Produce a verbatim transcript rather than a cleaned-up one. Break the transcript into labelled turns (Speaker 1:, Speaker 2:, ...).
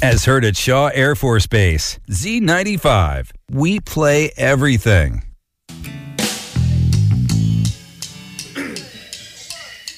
Speaker 1: As heard at Shaw Air Force Base, Z ninety-five. We play everything.